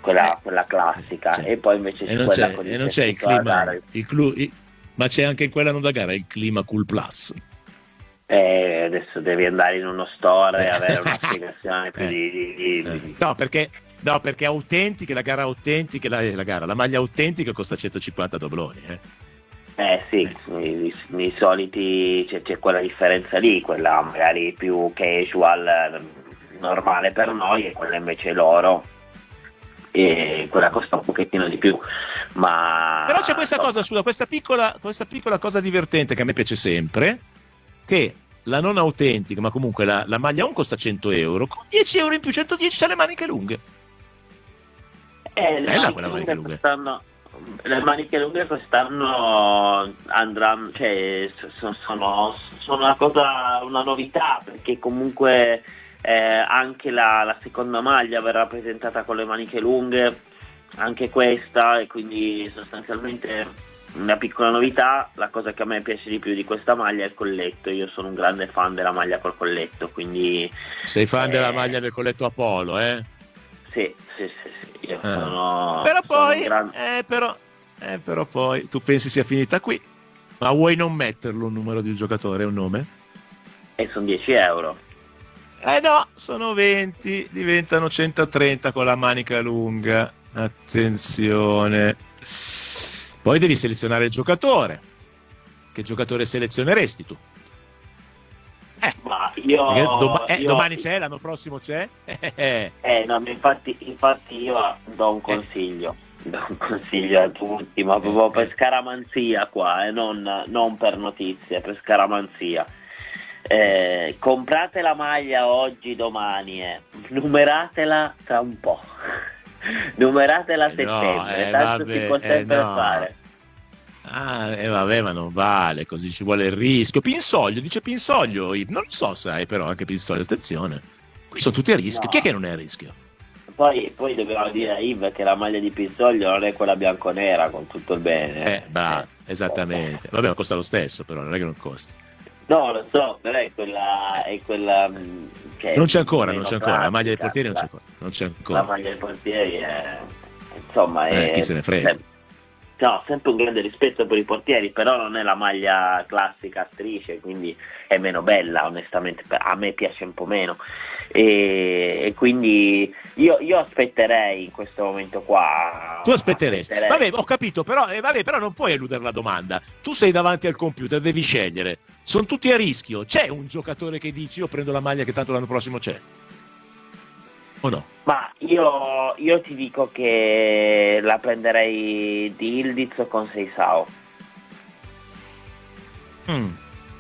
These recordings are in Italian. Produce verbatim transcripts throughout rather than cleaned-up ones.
quella, eh, quella classica, cioè, e poi invece e c'è non quella c'è, con e il non c'è il tessuto da clima, gara. il clu, il- ma c'è anche in quella non da gara il clima Cool Plus. Eh, adesso devi andare in uno store e avere una Eh, spiegazione più eh, di, di, di- eh. di- No, perché no, perché autentica, la gara autentica, la, la gara, la maglia autentica costa centocinquanta dobloni, eh. Eh sì, Eh. i, i- i soliti c'è, c'è quella differenza lì, quella magari più casual, eh, normale per noi, e quella invece loro, e quella costa un pochettino di più, ma Però c'è questa insomma, cosa, scusa, questa piccola, questa piccola cosa divertente che a me piace sempre, che la non autentica, ma comunque la, la maglia on costa cento euro, con dieci euro in più, centodieci c'ha le maniche lunghe. eh, le Bella maniche quella lunghe maniche lunghe. quest'anno, le maniche lunghe quest'anno andranno, cioè sono, sono, sono una cosa, una novità, perché comunque eh, anche la, la seconda maglia verrà presentata con le maniche lunghe, anche questa, e quindi sostanzialmente una piccola novità. La cosa che a me piace di più di questa maglia è il colletto. Io sono un grande fan della maglia col colletto, quindi Sei fan eh, della maglia del colletto Apollo, eh? sì, sì, sì, sì. Io Eh. sono, Però sono un poi, grande... eh, però, eh, però poi, tu pensi sia finita qui, ma vuoi non metterlo un numero di un giocatore, un nome? e sono dieci euro. Eh no, sono venti, diventano centotrenta con la manica lunga. Attenzione. Poi devi selezionare il giocatore. Che giocatore selezioneresti tu? Eh, Ma io, perché doma- eh, io domani c'è, l'anno prossimo c'è. eh, no, ma infatti, infatti io do un consiglio, do un consiglio a tutti, ma proprio per scaramanzia qua, e eh, non, non per notizie, per scaramanzia. Eh, comprate la maglia oggi, domani, eh. numeratela tra un po'. Numeratela a Eh no, settembre, eh, tanto vabbè, si può eh, sempre no. fare. Ah, e eh, vabbè, ma non vale, così ci vuole il rischio. Pinsoglio, dice Pinsoglio, non lo so, sai, però anche Pinsoglio, attenzione. Qui sono tutti a rischio. No. Chi è che non è a rischio? Poi, poi dobbiamo dire a Yves che la maglia di Pinsoglio non è quella bianconera, con tutto il bene. Eh, bah, esattamente. Vabbè, ma costa lo stesso, però non è che non costa. No, lo so, però è quella, è quella che Non c'è ancora, meno non c'è ancora. La maglia dei classica. portieri non c'è ancora. Non c'è ancora. La maglia dei portieri è, insomma, è, Eh, chi se ne frega. sem- no, sempre un grande rispetto per i portieri, però non è la maglia classica a strisce, quindi è meno bella, onestamente, a me piace un po' meno. E, e quindi io, io aspetterei in questo momento qua. Tu aspetteresti. aspetterei. Vabbè, ho capito, però, eh, vabbè, però non puoi eludere la domanda. Tu sei davanti al computer, devi scegliere. Sono tutti a rischio. C'è un giocatore che dici io prendo la maglia che tanto l'anno prossimo c'è? O no? Ma io, io ti dico che la prenderei di Ildiz o con Seisao. Mm.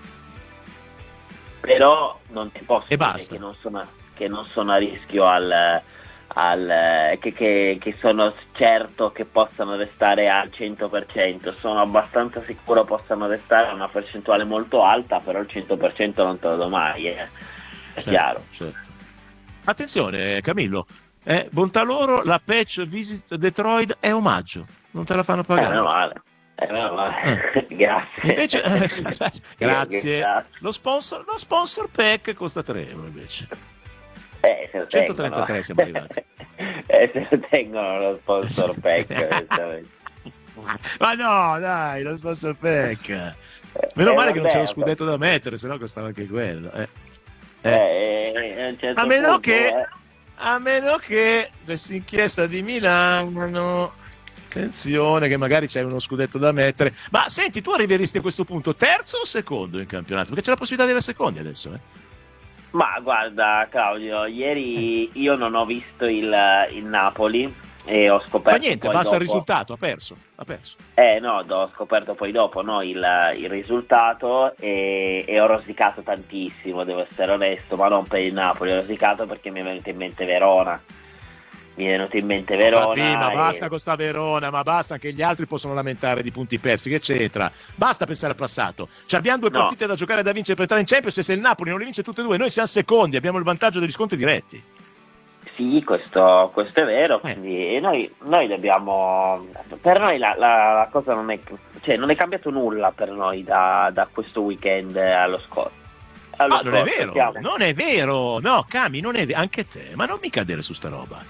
Però non ti posso E dire basta. che non sono, che non sono a rischio al, al che, che, che sono certo che possano restare al cento per cento. Sono abbastanza sicuro possano restare a una percentuale molto alta, però il cento per cento non te lo do mai, eh. È Certo, chiaro. certo. Attenzione, Camillo. Eh, bontà loro, la patch Visit Detroit è omaggio. Non te la fanno Eh, pagare. meno male. Eh, meno male. Grazie. Invece, eh, grazie. Grazie. Lo sponsor, lo sponsor pack costa tre euro invece. Eh, se lo centotrentatré tengono. siamo arrivati. eh, se lo tengono lo sponsor pack. onestamente. Ma no, dai, lo sponsor pack. Meno Eh, male che non vabbè, c'è lo scudetto da mettere, sennò costava anche quello. Eh. Eh, Eh. eh, a un certo A meno punto, che, eh. a meno che questa inchiesta di Milano, attenzione che magari c'è uno scudetto da mettere. Ma senti, tu arriveresti a questo punto terzo o secondo in campionato? Perché c'è la possibilità di avere secondi adesso, eh? Ma guarda Claudio, ieri io non ho visto il, il Napoli e ho scoperto Fa niente, poi basta il dopo- risultato, ha perso, ha perso. Eh no, ho scoperto poi dopo no, il, il risultato e, e ho rosicato tantissimo, devo essere onesto, ma non per il Napoli, ho rosicato perché mi è venuto in mente Verona. Mi è venuto in mente Verona. Fabì, ma e- basta con sta Verona, ma basta che gli altri possono lamentare di punti persi, che c'entra? Basta pensare al passato. Ci abbiamo due No. partite da giocare da vincere per entrare in Champions e se il Napoli non le vince tutte e due, noi siamo secondi, abbiamo il vantaggio degli scontri diretti. Sì, questo, questo è vero, Eh. quindi e noi, noi dobbiamo, per noi la, la, la cosa non è, cioè non è cambiato nulla per noi da, da questo weekend allo scorso. Allo Ah, non è scorso, vero, siamo- non è vero, no, Cami, non è vero, anche te, ma non mi cadere su sta roba.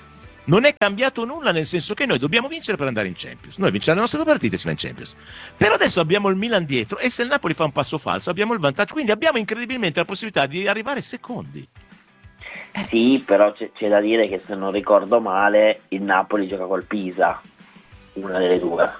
non è cambiato nulla, nel senso che noi dobbiamo vincere per andare in Champions. Noi vinciamo le nostre due partite e si va in Champions. Però adesso abbiamo il Milan dietro e se il Napoli fa un passo falso abbiamo il vantaggio, quindi abbiamo incredibilmente la possibilità di arrivare secondi. Sì, però c'è, c'è da dire che se non ricordo male il Napoli gioca col Pisa, una delle due.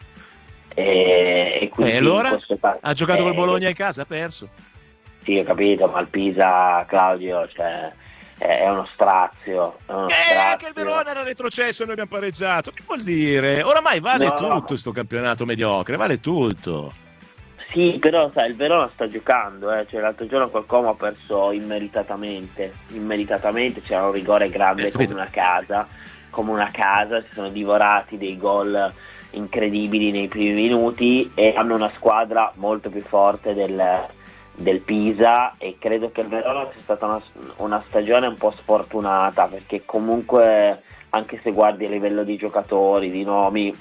E, e quindi e allora caso, ha giocato eh, col Bologna in casa, ha perso. Sì, ho capito, ma il Pisa, Claudio, cioè, è, è uno strazio. È uno Eh, strazio. anche il Verona era retrocesso e noi abbiamo pareggiato. Che vuol dire? Oramai vale no, tutto questo campionato mediocre, vale tutto. Sì, però sai, il Verona sta giocando, eh. Cioè, l'altro giorno quel Como ha perso immeritatamente, immeritatamente, c'era un rigore grande eh, come una casa, come una casa, si sono divorati dei gol incredibili nei primi minuti e hanno una squadra molto più forte del, del Pisa e credo che il Verona sia stata una, una stagione un po' sfortunata perché comunque anche se guardi a livello di giocatori, di nomi,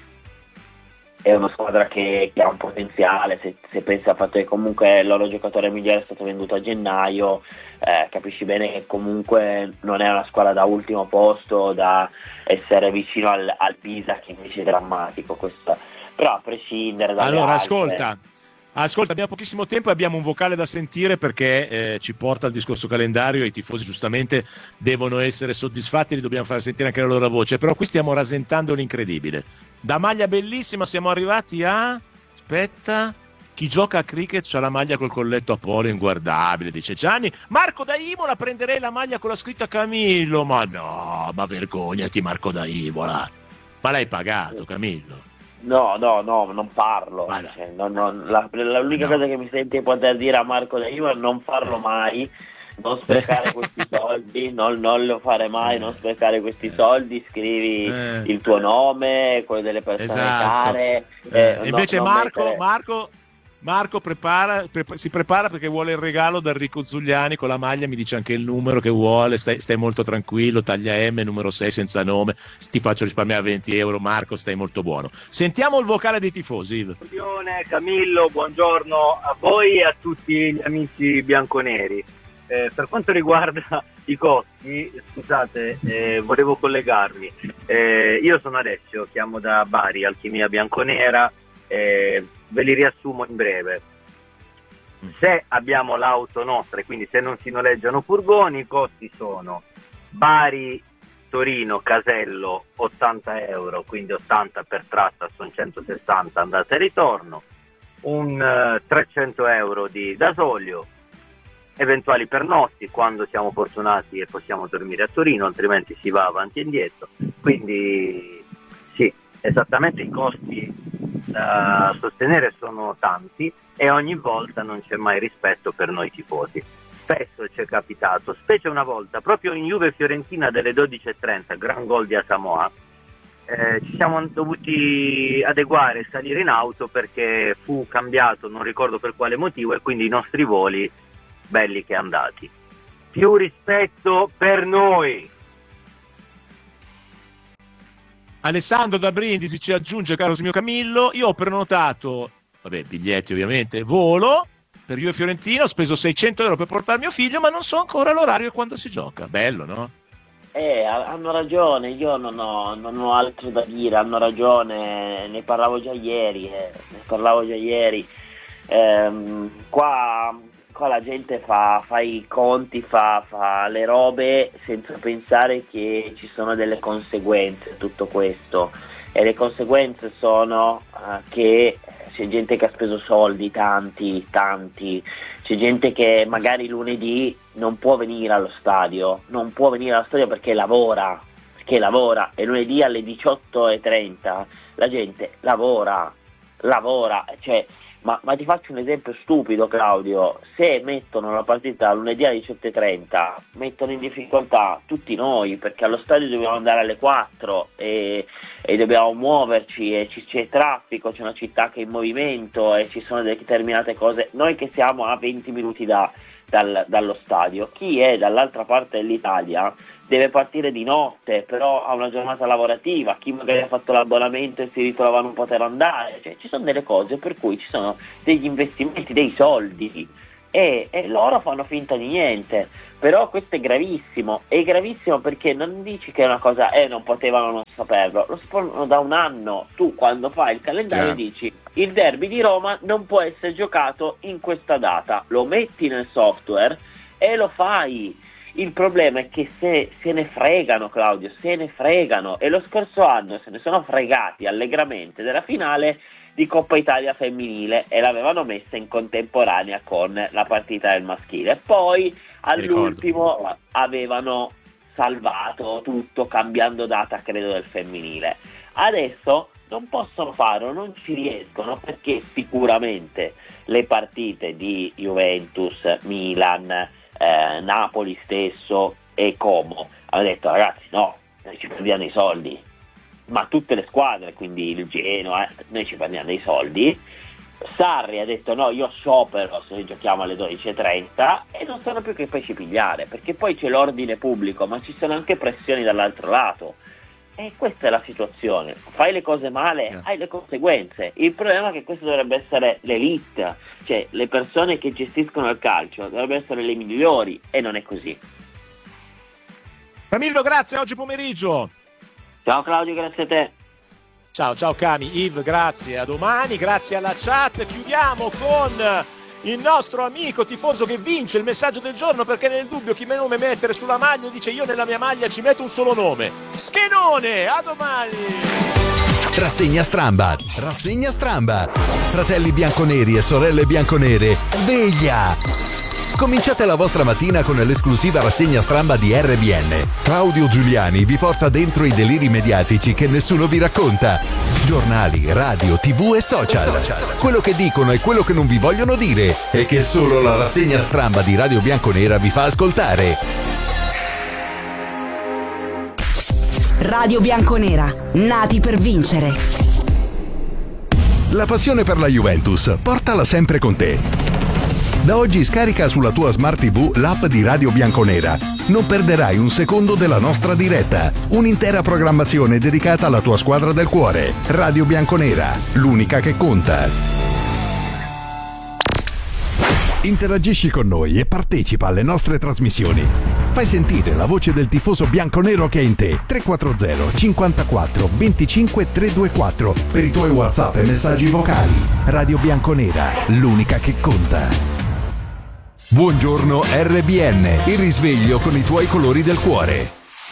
è una squadra che, che ha un potenziale, se, se pensi al fatto che comunque il loro giocatore migliore è stato venduto a gennaio, eh, capisci bene che comunque non è una squadra da ultimo posto, da essere vicino al, al Pisa che invece è drammatico questa. Però a prescindere dalle allora altre, ascolta Ascolta, abbiamo pochissimo tempo e abbiamo un vocale da sentire perché eh, ci porta al discorso calendario e i tifosi giustamente devono essere soddisfatti, li dobbiamo far sentire anche la loro voce, però qui stiamo rasentando l'incredibile. Da maglia bellissima siamo arrivati a... aspetta... Chi gioca a cricket c'ha la maglia col colletto a polo inguardabile, dice Gianni. Marco da Imola, prenderei la maglia con la scritta Camillo. Ma no, ma vergognati Marco da Imola. Ma l'hai pagato Camillo? No, no, no, non parlo. Vale. Cioè, non, non, la, l'unica no. cosa che mi sente poter dire a Marco da Imola è non farlo mai, non sprecare questi soldi, non, non lo fare mai, non sprecare questi soldi, scrivi eh. il tuo nome, quello delle persone esatto. care. Eh, Eh, invece no, Marco, mettere... Marco, Marco prepara, pre- si prepara perché vuole il regalo da Enrico Zugliani con la maglia, mi dice anche il numero che vuole, stai, stai molto tranquillo, taglia M, numero sei senza nome, ti faccio risparmiare venti euro, Marco, stai molto buono. Sentiamo il vocale dei tifosi. Camillo, buongiorno a voi e a tutti gli amici bianconeri. Eh, per quanto riguarda i costi, scusate, eh, volevo collegarmi. Eh, io sono Alessio, chiamo da Bari, Alchimia Bianconera, eh, ve li riassumo in breve. Se abbiamo l'auto nostra e quindi se non si noleggiano furgoni, i costi sono Bari, Torino, Casello ottanta euro, quindi ottanta per tratta, sono centosessanta andata e ritorno, un uh, trecento euro di gasolio, eventuali pernotti quando siamo fortunati e possiamo dormire a Torino, altrimenti si va avanti e indietro. Quindi sì, esattamente i costi da sostenere sono tanti e ogni volta non c'è mai rispetto per noi tifosi. Spesso ci è capitato, specie una volta, proprio in Juve Fiorentina delle dodici e trenta, gran gol di Asamoah, eh, ci siamo dovuti adeguare e salire in auto perché fu cambiato, non ricordo per quale motivo, e quindi i nostri voli belli che andati. Più rispetto per noi. Alessandro da Brindisi ci aggiunge, caro mio Camillo, io ho prenotato, vabbè, biglietti ovviamente, volo per Juve Fiorentina, ho speso seicento euro per portare mio figlio, ma non so ancora l'orario e quando si gioca. Bello, no? Eh, hanno ragione, io non ho, non ho altro da dire, hanno ragione, ne parlavo già ieri, eh, ne parlavo già ieri. Ehm, qua, qua la gente fa, fa i conti, fa, fa le robe senza pensare che ci sono delle conseguenze a tutto questo, e le conseguenze sono uh, che c'è gente che ha speso soldi, tanti, tanti, c'è gente che magari lunedì non può venire allo stadio, non può venire allo stadio perché lavora, perché lavora, e lunedì alle diciotto e trenta la gente lavora, lavora, cioè, ma, ma ti faccio un esempio stupido, Claudio, se mettono la partita lunedì alle diciotto e trenta, mettono in difficoltà tutti noi, perché allo stadio dobbiamo andare alle quattro e, e dobbiamo muoverci e ci, c'è traffico, c'è una città che è in movimento e ci sono determinate cose, noi che siamo a venti minuti da, dal, dallo stadio, chi è dall'altra parte dell'Italia deve partire di notte, però ha una giornata lavorativa, chi magari ha fatto l'abbonamento e si ritrova a non poter andare, cioè ci sono delle cose per cui ci sono degli investimenti, dei soldi e, e loro fanno finta di niente. Però questo è gravissimo, è gravissimo perché non dici che è una cosa, eh non potevano non saperlo, lo sanno da un anno. Tu quando fai il calendario Chiaro. dici il derby di Roma non può essere giocato in questa data, lo metti nel software e lo fai. Il problema è che se, se ne fregano, Claudio, se ne fregano, e lo scorso anno se ne sono fregati allegramente della finale di Coppa Italia femminile e l'avevano messa in contemporanea con la partita del maschile. Poi all'ultimo avevano salvato tutto cambiando data, credo, del femminile. Adesso non possono farlo, non ci riescono, perché sicuramente le partite di Juventus, Milan, eh, Napoli stesso e Como hanno detto ragazzi no, noi ci prendiamo i soldi, ma tutte le squadre, quindi il Genoa, eh, noi ci prendiamo dei soldi. Sarri ha detto no, io sciopero se noi giochiamo alle dodici e trenta, e non sanno più che pesci pigliare, perché poi c'è l'ordine pubblico, ma ci sono anche pressioni dall'altro lato, e questa è la situazione. Fai le cose male, Yeah. hai le conseguenze. Il problema è che questo dovrebbe essere l'elite, cioè le persone che gestiscono il calcio dovrebbero essere le migliori, e non è così. Camillo, grazie, oggi pomeriggio. Ciao Claudio, grazie a te. Ciao, ciao Cami, Yves, grazie, a domani, grazie alla chat. Chiudiamo con il nostro amico tifoso che vince il messaggio del giorno, perché nel dubbio chi nome mettere sulla maglia, dice io nella mia maglia ci metto un solo nome, Schenone. A domani. Rassegna Stramba, rassegna Stramba. Fratelli bianconeri e sorelle bianconere, sveglia! Cominciate la vostra mattina con l'esclusiva rassegna Stramba di R B N. Claudio Giuliani vi porta dentro i deliri mediatici che nessuno vi racconta. Giornali, radio, tv e social. Quello che dicono e quello che non vi vogliono dire, e che solo la rassegna Stramba di Radio Bianconera vi fa ascoltare. Radio Bianconera, nati per vincere. La passione per la Juventus, portala sempre con te. Da oggi scarica sulla tua Smart tivù l'app di Radio Bianconera. Non perderai un secondo della nostra diretta. Un'intera programmazione dedicata alla tua squadra del cuore. Radio Bianconera, l'unica che conta. Interagisci con noi e partecipa alle nostre trasmissioni. Fai sentire la voce del tifoso bianconero che è in te. tre quattro zero cinquantaquattro venticinque trecentoventiquattro per i tuoi WhatsApp e messaggi vocali. Radio Bianconera, l'unica che conta. Buongiorno R B N, il risveglio con i tuoi colori del cuore.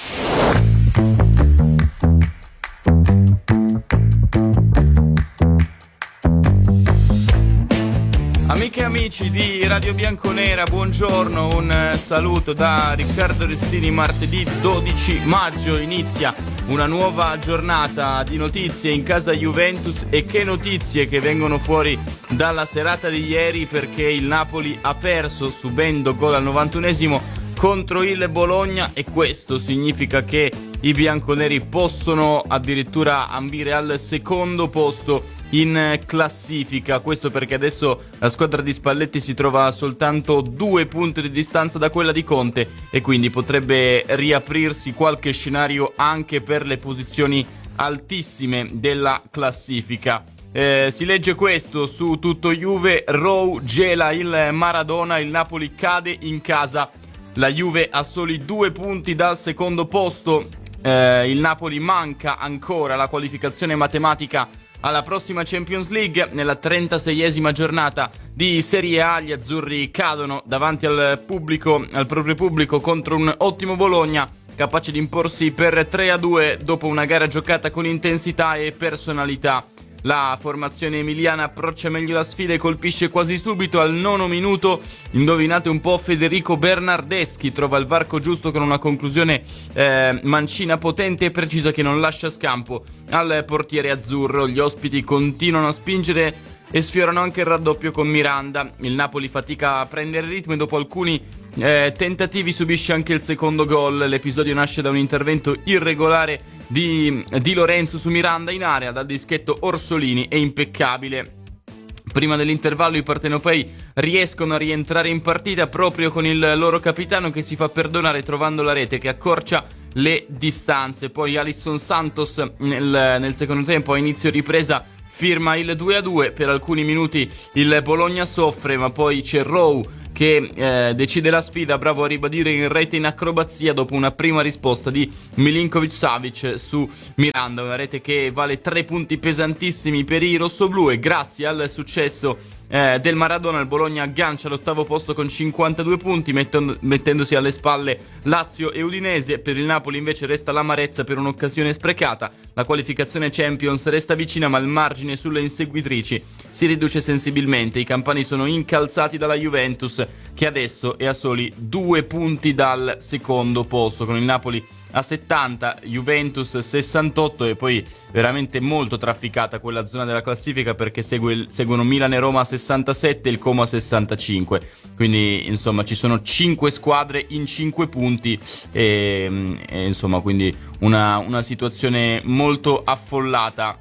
Amiche e amici di Radio Bianconera, buongiorno, un saluto da Riccardo Restini. Martedì dodici maggio inizia una nuova giornata di notizie in casa Juventus, e che notizie che vengono fuori dalla serata di ieri, perché il Napoli ha perso subendo gol al novantunesimo contro il Bologna, e questo significa che i bianconeri possono addirittura ambire al secondo posto in classifica. Questo perché adesso la squadra di Spalletti si trova a soltanto due punti di distanza da quella di Conte, e quindi potrebbe riaprirsi qualche scenario anche per le posizioni altissime della classifica. Eh, si legge questo su Tutto Juve: Rowe gela il Maradona, il Napoli cade in casa, la Juve ha soli due punti dal secondo posto, eh, il Napoli manca ancora la qualificazione matematica alla prossima Champions League. Nella trentaseiesima giornata di Serie A gli azzurri cadono davanti al pubblico, al proprio pubblico, contro un ottimo Bologna, capace di imporsi per tre a due dopo una gara giocata con intensità e personalità. La formazione emiliana approccia meglio la sfida e colpisce quasi subito al nono minuto. Indovinate un po', Federico Bernardeschi trova il varco giusto con una conclusione eh, mancina potente e precisa che non lascia scampo al portiere azzurro. Gli ospiti continuano a spingere e sfiorano anche il raddoppio con Miranda. Il Napoli fatica a prendere ritmo e dopo alcuni eh, tentativi subisce anche il secondo gol. L'episodio nasce da un intervento irregolare Di, di Lorenzo su Miranda in area, dal dischetto Orsolini è impeccabile. Prima dell'intervallo i partenopei riescono a rientrare in partita proprio con il loro capitano che si fa perdonare trovando la rete che accorcia le distanze. Poi Alisson Santos nel, nel secondo tempo, a inizio ripresa, firma il due a due. Per alcuni minuti il Bologna soffre, ma poi c'è Rowe che eh, decide la sfida, bravo a ribadire in rete in acrobazia dopo una prima risposta di Milinkovic-Savic su Miranda, una rete che vale tre punti pesantissimi per i rossoblù, e grazie al successo Eh, del Maradona il Bologna aggancia l'ottavo posto con cinquantadue punti, mettendo, mettendosi alle spalle Lazio e Udinese. Per il Napoli invece resta l'amarezza per un'occasione sprecata, la qualificazione Champions resta vicina ma il margine sulle inseguitrici si riduce sensibilmente. I campani sono incalzati dalla Juventus, che adesso è a soli due punti dal secondo posto, con il Napoli a settanta, Juventus sessantotto, e poi veramente molto trafficata quella zona della classifica, perché segue il, seguono Milan e Roma a sessantasette e il Como a sessantacinque, quindi insomma ci sono cinque squadre in cinque punti e, e insomma quindi una, una situazione molto affollata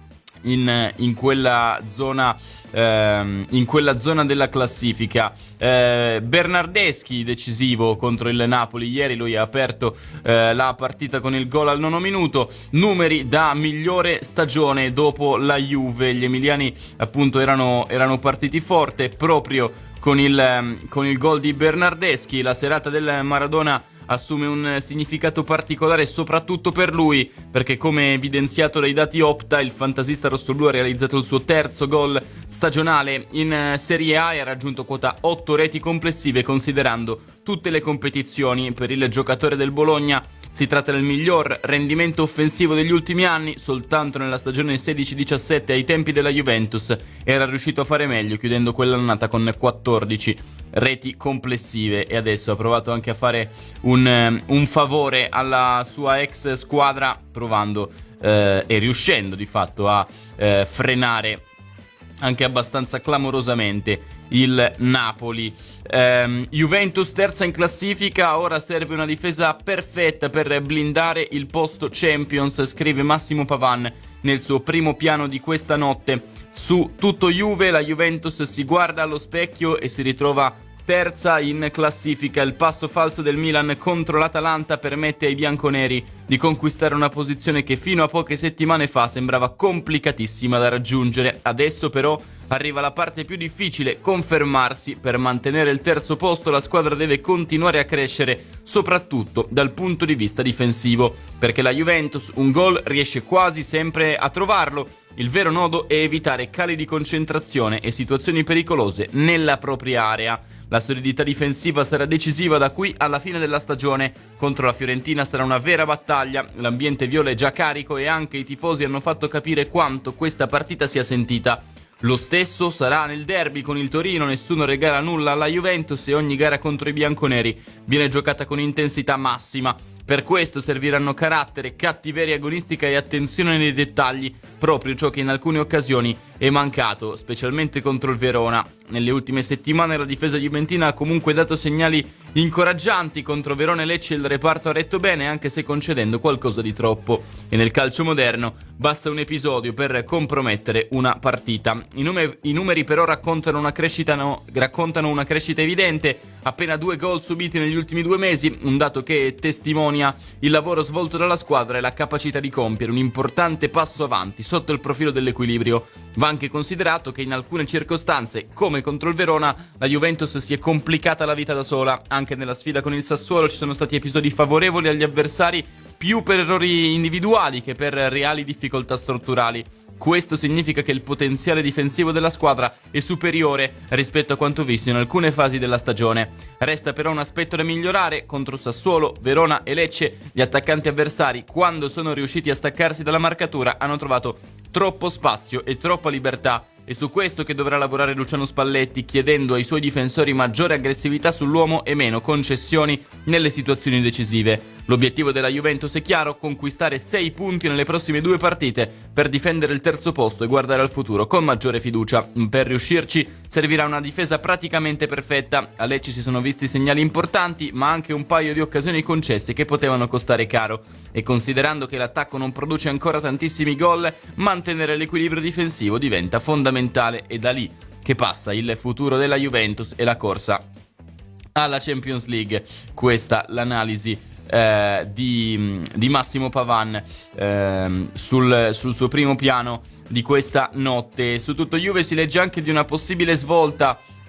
In, in quella zona ehm, in quella zona della classifica. eh, Bernardeschi decisivo contro il Napoli ieri, lui ha aperto eh, la partita con il gol al nono minuto, numeri da migliore stagione dopo la Juve. Gli emiliani appunto erano, erano partiti forte proprio con il, con il gol di Bernardeschi. La serata del Maradona assume un significato particolare soprattutto per lui, perché come evidenziato dai dati Opta, il fantasista rossoblù ha realizzato il suo terzo gol stagionale in Serie A e ha raggiunto quota otto reti complessive considerando tutte le competizioni. Per il giocatore del Bologna si tratta del miglior rendimento offensivo degli ultimi anni, soltanto nella stagione sedici diciassette ai tempi della Juventus era riuscito a fare meglio, chiudendo quell'annata con quattordici reti complessive, e adesso ha provato anche a fare un, un favore alla sua ex squadra, provando eh, e riuscendo di fatto a eh, frenare anche abbastanza clamorosamente il Napoli. ehm, Juventus terza in classifica, ora serve una difesa perfetta per blindare il posto Champions, scrive Massimo Pavan nel suo primo piano di questa notte. Su Tutto Juve, la Juventus si guarda allo specchio e si ritrova terza in classifica. Il passo falso del Milan contro l'Atalanta permette ai bianconeri di conquistare una posizione che fino a poche settimane fa sembrava complicatissima da raggiungere. Adesso però arriva la parte più difficile, confermarsi. Per mantenere il terzo posto la squadra deve continuare a crescere, soprattutto dal punto di vista difensivo, perché la Juventus un gol riesce quasi sempre a trovarlo. Il vero nodo è evitare cali di concentrazione e situazioni pericolose nella propria area. La solidità difensiva sarà decisiva da qui alla fine della stagione. Contro la Fiorentina sarà una vera battaglia. L'ambiente viola è già carico e anche i tifosi hanno fatto capire quanto questa partita sia sentita. Lo stesso sarà nel derby con il Torino. Nessuno regala nulla alla Juventus e ogni gara contro i bianconeri viene giocata con intensità massima. Per questo serviranno carattere, cattiveria agonistica e attenzione nei dettagli, proprio ciò che in alcune occasioni è mancato, specialmente contro il Verona. Nelle ultime settimane la difesa juventina ha comunque dato segnali incoraggianti. Contro Verona e Lecce il reparto ha retto bene, anche se concedendo qualcosa di troppo. E nel calcio moderno basta un episodio per compromettere una partita. I, nume- i numeri però raccontano una crescita no- raccontano una crescita evidente. Appena due gol subiti negli ultimi due mesi, un dato che testimonia il lavoro svolto dalla squadra e la capacità di compiere un importante passo avanti sotto il profilo dell'equilibrio. Va anche considerato che in alcune circostanze, come contro il Verona, la Juventus si è complicata la vita da sola. Anche nella sfida con il Sassuolo ci sono stati episodi favorevoli agli avversari più per errori individuali che per reali difficoltà strutturali. Questo significa che il potenziale difensivo della squadra è superiore rispetto a quanto visto in alcune fasi della stagione. Resta però un aspetto da migliorare. Contro Sassuolo, Verona e Lecce, gli attaccanti avversari, quando sono riusciti a staccarsi dalla marcatura, hanno trovato troppo spazio e troppa libertà. È su questo che dovrà lavorare Luciano Spalletti, chiedendo ai suoi difensori maggiore aggressività sull'uomo e meno concessioni nelle situazioni decisive. L'obiettivo della Juventus è chiaro: conquistare sei punti nelle prossime due partite per difendere il terzo posto e guardare al futuro con maggiore fiducia. Per riuscirci servirà una difesa praticamente perfetta. A Lecce si sono visti segnali importanti, ma anche un paio di occasioni concesse che potevano costare caro. E considerando che l'attacco non produce ancora tantissimi gol, mantenere l'equilibrio difensivo diventa fondamentale. E da lì che passa il futuro della Juventus e la corsa alla Champions League. Questa l'analisi Eh, di, di Massimo Pavan eh, sul, sul suo primo piano di questa notte. Su Tutto Juve si legge anche di una possibile svolta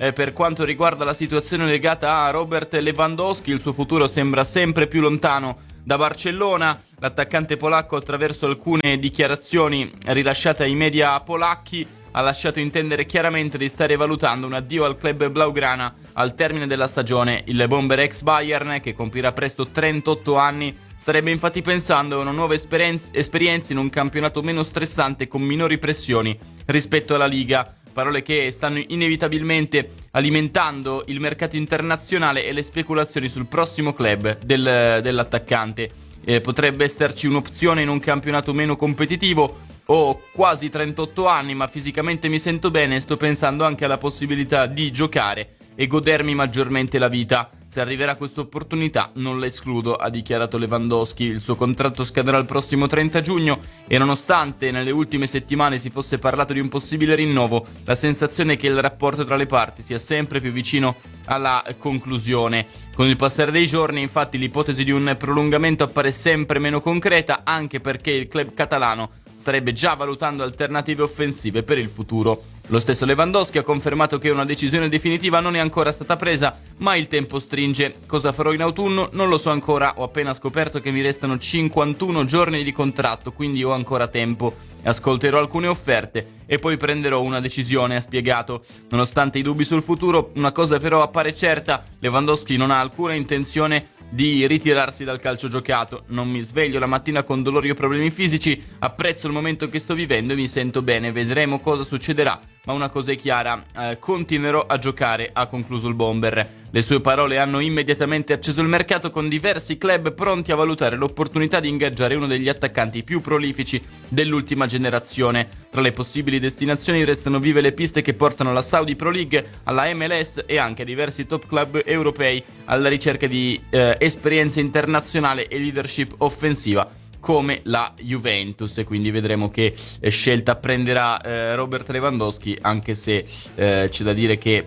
eh, per quanto riguarda la situazione legata a Robert Lewandowski. Il suo futuro sembra sempre più lontano da Barcellona. L'attaccante polacco, attraverso alcune dichiarazioni rilasciate ai media polacchi, ha lasciato intendere chiaramente di stare valutando un addio al club blaugrana al termine della stagione. Il bomber ex Bayern, che compirà presto trentotto anni, starebbe infatti pensando a una nuova esperienza, esperienza in un campionato meno stressante con minori pressioni rispetto alla Liga. Parole che stanno inevitabilmente alimentando il mercato internazionale e le speculazioni sul prossimo club del, dell'attaccante. Eh, potrebbe esserci un'opzione in un campionato meno competitivo. Ho quasi trentotto anni, ma fisicamente mi sento bene e sto pensando anche alla possibilità di giocare e godermi maggiormente la vita. Se arriverà questa opportunità non la escludo, ha dichiarato Lewandowski. Il suo contratto scadrà il prossimo trenta giugno e nonostante nelle ultime settimane si fosse parlato di un possibile rinnovo, la sensazione è che il rapporto tra le parti sia sempre più vicino alla conclusione. Con il passare dei giorni, infatti, l'ipotesi di un prolungamento appare sempre meno concreta, anche perché il club catalano starebbe già valutando alternative offensive per il futuro. Lo stesso Lewandowski ha confermato che una decisione definitiva non è ancora stata presa, ma il tempo stringe. Cosa farò in autunno? Non lo so ancora, ho appena scoperto che mi restano cinquantuno giorni di contratto, quindi ho ancora tempo. Ascolterò alcune offerte e poi prenderò una decisione, ha spiegato. Nonostante i dubbi sul futuro, una cosa però appare certa: Lewandowski non ha alcuna intenzione di ritirarsi dal calcio giocato. Non mi sveglio la mattina con dolori o problemi fisici, apprezzo il momento che sto vivendo e mi sento bene, vedremo cosa succederà, ma una cosa è chiara, eh, continuerò a giocare, ha concluso il bomber. Le sue parole hanno immediatamente acceso il mercato, con diversi club pronti a valutare l'opportunità di ingaggiare uno degli attaccanti più prolifici dell'ultima generazione. Tra le possibili destinazioni restano vive le piste che portano alla Saudi Pro League, alla M L S e anche a diversi top club europei alla ricerca di eh, esperienza internazionale e leadership offensiva, come la Juventus. E quindi vedremo che eh, scelta prenderà eh, Robert Lewandowski, anche se eh, c'è da dire che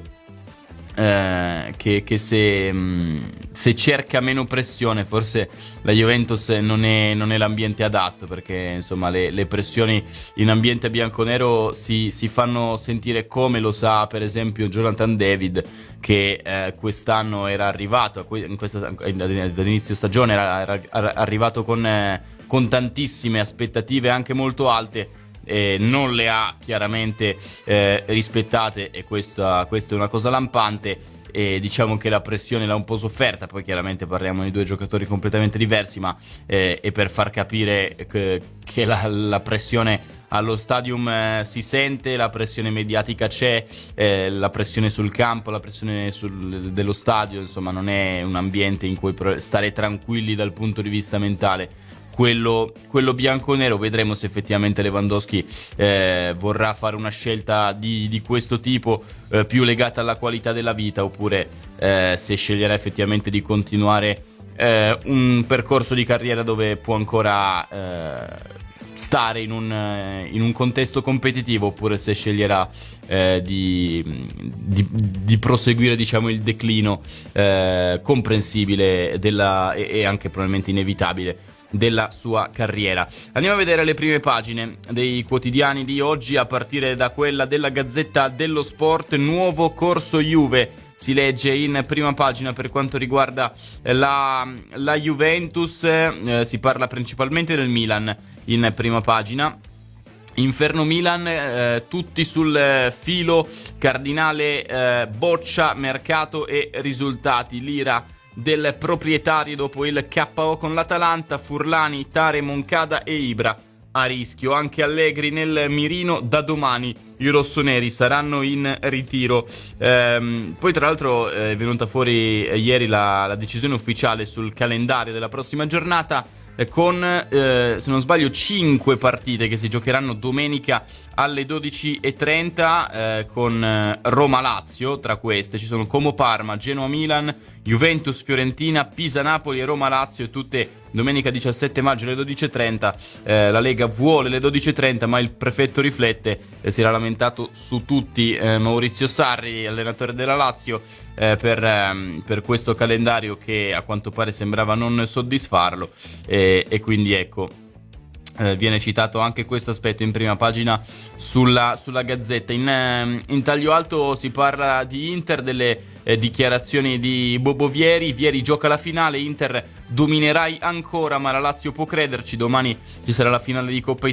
Eh, che, che se, mh, se cerca meno pressione, forse la Juventus non è, non è l'ambiente adatto, perché insomma le, le pressioni in ambiente bianconero si, si fanno sentire, come lo sa per esempio Jonathan David, che eh, quest'anno era arrivato a que- in questa, dall'inizio stagione era, era arrivato con, eh, con tantissime aspettative anche molto alte. Eh, non le ha chiaramente eh, rispettate, e questa, questa è una cosa lampante, e diciamo che la pressione l'ha un po' sofferta. Poi chiaramente parliamo di due giocatori completamente diversi, ma eh, è per far capire che, che la, la pressione allo stadium eh, si sente, la pressione mediatica c'è, eh, la pressione sul campo, la pressione sul, dello stadio, insomma non è un ambiente in cui stare tranquilli dal punto di vista mentale. Quello, quello bianconero. Vedremo se effettivamente Lewandowski eh, vorrà fare una scelta di, di questo tipo, eh, più legata alla qualità della vita, oppure eh, se sceglierà effettivamente di continuare eh, un percorso di carriera dove può ancora eh, stare in un, in un contesto competitivo, oppure se sceglierà eh, di, di, di proseguire, diciamo, il declino eh, comprensibile della, e, e anche probabilmente inevitabile della sua carriera. Andiamo a vedere le prime pagine dei quotidiani di oggi, a partire da quella della Gazzetta dello Sport. Nuovo corso Juve, si legge in prima pagina per quanto riguarda la, la Juventus. Eh, si parla principalmente del Milan in prima pagina. Inferno Milan, eh, tutti sul filo cardinale, eh, boccia mercato e risultati. L'ira del proprietario dopo il K O con l'Atalanta. Furlani, Tare, Moncada e Ibra a rischio. Anche Allegri nel mirino. Da domani i rossoneri saranno in ritiro. Ehm, poi tra l'altro è venuta fuori eh, ieri la, la decisione ufficiale sul calendario della prossima giornata, eh, con eh, se non sbaglio cinque partite che si giocheranno domenica alle dodici e trenta, eh, con eh, Roma-Lazio. Tra queste ci sono Como-Parma, Genoa-Milan, Juventus-Fiorentina, Pisa-Napoli e Roma-Lazio, tutte domenica diciassette maggio alle dodici e trenta. Eh, la Lega vuole le dodici e trenta, ma il prefetto riflette. Eh, si era lamentato su tutti eh, Maurizio Sarri, allenatore della Lazio, eh, per, ehm, per questo calendario che a quanto pare sembrava non soddisfarlo, eh, e quindi ecco, Eh, viene citato anche questo aspetto in prima pagina sulla, sulla Gazzetta. In, eh, in taglio alto si parla di Inter, delle eh, dichiarazioni di Bobo Vieri. Vieri gioca la finale, Inter dominerai ancora, ma la Lazio può crederci. Domani ci sarà la finale di Coppa